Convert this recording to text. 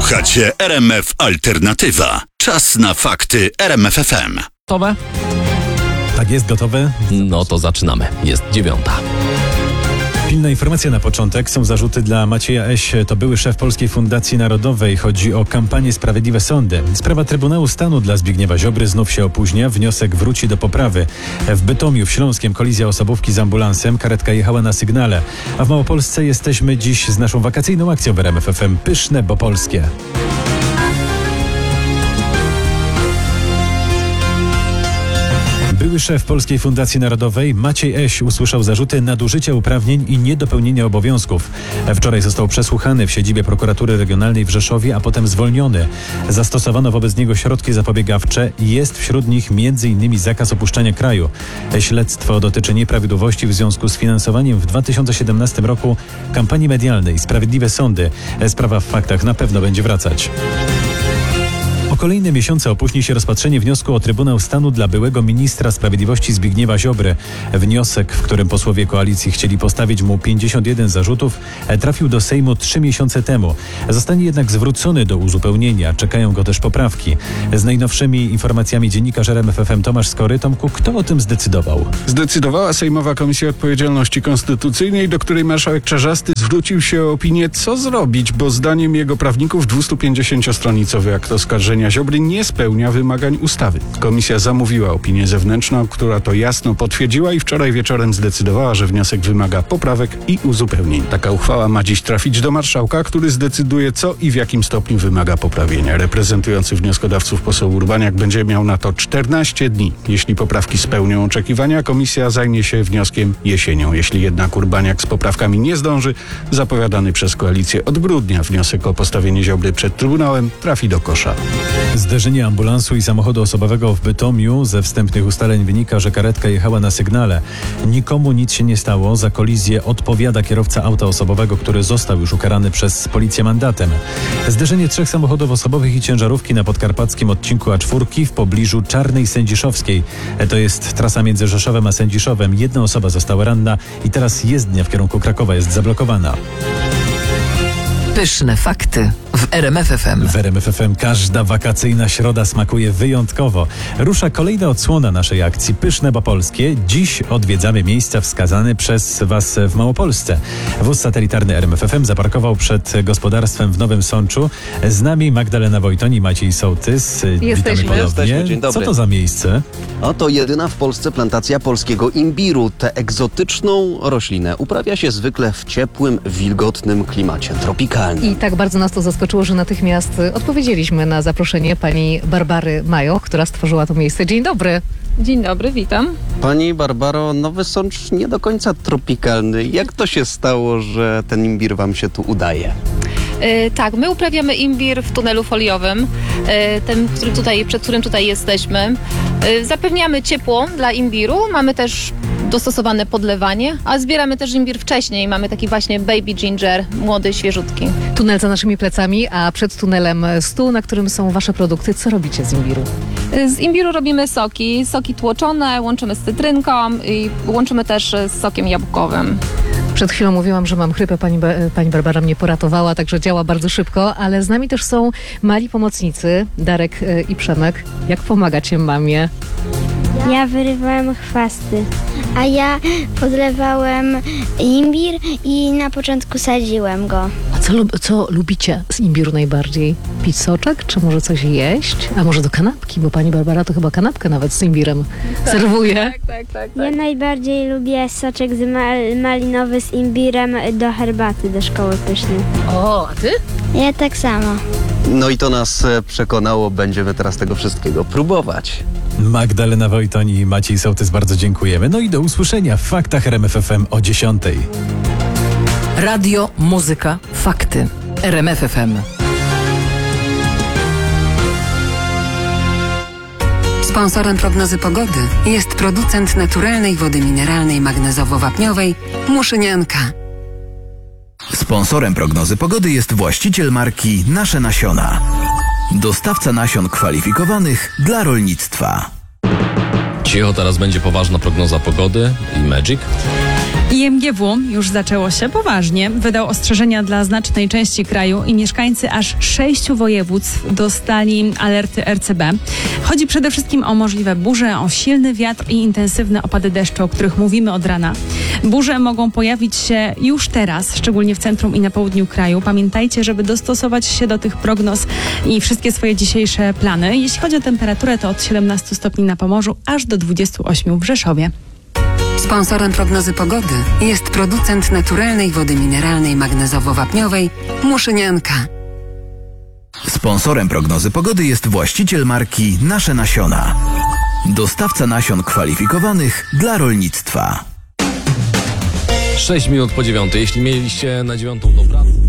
Słuchacie RMF Alternatywa. Czas na fakty RMF FM. Gotowe? Tak jest, gotowe? No to zaczynamy. Jest 9:00. Pilna informacja na początek. Są zarzuty dla Macieja S. To były szef Polskiej Fundacji Narodowej. Chodzi o kampanię Sprawiedliwe Sądy. Sprawa Trybunału Stanu dla Zbigniewa Ziobry znów się opóźnia. Wniosek wróci do poprawy. W Bytomiu w Śląskiem kolizja osobówki z ambulansem. Karetka jechała na sygnale. A w Małopolsce jesteśmy dziś z naszą wakacyjną akcją w RMF FM. Pyszne, bo polskie. Były szef Polskiej Fundacji Narodowej Maciej S. usłyszał zarzuty nadużycia uprawnień i niedopełnienia obowiązków. Wczoraj został przesłuchany w siedzibie prokuratury regionalnej w Rzeszowie, a potem zwolniony. Zastosowano wobec niego środki zapobiegawcze. Jest wśród nich m.in. zakaz opuszczania kraju. Śledztwo dotyczy nieprawidłowości w związku z finansowaniem w 2017 roku kampanii medialnej Sprawiedliwe Sądy. Sprawa w faktach na pewno będzie wracać. O kolejne miesiące opóźni się rozpatrzenie wniosku o Trybunał Stanu dla byłego ministra sprawiedliwości Zbigniewa Ziobry. Wniosek, w którym posłowie koalicji chcieli postawić mu 51 zarzutów, trafił do Sejmu 3 miesiące temu. Zostanie jednak zwrócony do uzupełnienia. Czekają go też poprawki. Z najnowszymi informacjami dziennikarz RMF FM Tomasz Skory. Tomku, kto o tym zdecydował? Zdecydowała Sejmowa Komisja Odpowiedzialności Konstytucyjnej, do której marszałek Czarzasty zwrócił się o opinię, co zrobić, bo zdaniem jego prawników 250-stronicowy akt oskarżenia Ziobry nie spełnia wymagań ustawy. Komisja zamówiła opinię zewnętrzną, która to jasno potwierdziła i wczoraj wieczorem zdecydowała, że wniosek wymaga poprawek i uzupełnień. Taka uchwała ma dziś trafić do marszałka, który zdecyduje, co i w jakim stopniu wymaga poprawienia. Reprezentujący wnioskodawców poseł Urbaniak będzie miał na to 14 dni. Jeśli poprawki spełnią oczekiwania, komisja zajmie się wnioskiem jesienią. Jeśli jednak Urbaniak z poprawkami nie zdąży, zapowiadany przez koalicję od grudnia wniosek o postawienie Ziobry przed Trybunałem trafi do kosza. Zderzenie ambulansu i samochodu osobowego w Bytomiu. Ze wstępnych ustaleń wynika, że karetka jechała na sygnale. Nikomu nic się nie stało. Za kolizję odpowiada kierowca auta osobowego, który został już ukarany przez policję mandatem. Zderzenie 3 samochodów osobowych i ciężarówki na podkarpackim odcinku A4 w pobliżu Czarnej Sędziszowskiej. To jest trasa między Rzeszowem a Sędziszowem. Jedna osoba została ranna i teraz jezdnia w kierunku Krakowa jest zablokowana. Pyszne fakty w RMF FM. W RMF FM każda wakacyjna środa smakuje wyjątkowo. Rusza kolejna odsłona naszej akcji Pyszne, bo polskie. Dziś odwiedzamy miejsca wskazane przez Was w Małopolsce. Wóz satelitarny RMF FM zaparkował przed gospodarstwem w Nowym Sączu. Z nami Magdalena Wojton i Maciej Sołtys. Witamy ponownie. Dzień dobry. Co to za miejsce? To jedyna w Polsce plantacja polskiego imbiru. Tę egzotyczną roślinę uprawia się zwykle w ciepłym, wilgotnym klimacie tropikalnym. I tak bardzo nas to zaskoczyło, że natychmiast odpowiedzieliśmy na zaproszenie pani Barbary Majoch, która stworzyła to miejsce. Dzień dobry. Dzień dobry, witam. Pani Barbaro, Nowy Sącz nie do końca tropikalny. Jak to się stało, że ten imbir wam się tu udaje? Tak, my uprawiamy imbir w tunelu foliowym, przed którym tutaj jesteśmy. Zapewniamy ciepło dla imbiru, mamy też dostosowane podlewanie, a zbieramy też imbir wcześniej. Mamy taki właśnie baby ginger, młody, świeżutki. Tunel za naszymi plecami, a przed tunelem stół, na którym są wasze produkty. Co robicie z imbiru? Z imbiru robimy soki tłoczone, łączymy z cytrynką i łączymy też z sokiem jabłkowym. Przed chwilą mówiłam, że mam chrypę, pani Barbara mnie poratowała, także działa bardzo szybko, ale z nami też są mali pomocnicy, Darek i Przemek. Jak pomagacie mamie? Ja wyrywałem chwasty, a ja podlewałem imbir i na początku sadziłem go. A co lubicie z imbiru najbardziej? Pić soczek, czy może coś jeść? A może do kanapki, bo pani Barbara to chyba kanapkę nawet z imbirem serwuje. Tak. Ja najbardziej lubię soczek malinowy z imbirem do herbaty do szkoły pysznej. O, a ty? Ja tak samo. No i to nas przekonało, będziemy teraz tego wszystkiego próbować. Magdalena Wojton i Maciej Sołtys, bardzo dziękujemy. No i do usłyszenia w faktach RMF FM o 10:00. Radio, muzyka, fakty. RMF FM. Sponsorem prognozy pogody jest producent naturalnej wody mineralnej magnezowo-wapniowej Muszynianka. Sponsorem prognozy pogody jest właściciel marki Nasze Nasiona. Dostawca nasion kwalifikowanych dla rolnictwa. Cicho, teraz będzie poważna prognoza pogody i Magic. IMGW już zaczęło się poważnie. Wydał ostrzeżenia dla znacznej części kraju i mieszkańcy aż 6 województw dostali alerty RCB. Chodzi przede wszystkim o możliwe burze, o silny wiatr i intensywne opady deszczu, o których mówimy od rana. Burze mogą pojawić się już teraz, szczególnie w centrum i na południu kraju. Pamiętajcie, żeby dostosować się do tych prognoz i wszystkie swoje dzisiejsze plany. Jeśli chodzi o temperaturę, to od 17 stopni na Pomorzu, aż do 28 w Rzeszowie. Sponsorem prognozy pogody jest producent naturalnej wody mineralnej magnezowo-wapniowej Muszynianka. Sponsorem prognozy pogody jest właściciel marki Nasze Nasiona. Dostawca nasion kwalifikowanych dla rolnictwa. 6 minut po 9. Jeśli mieliście na 9 do pracy...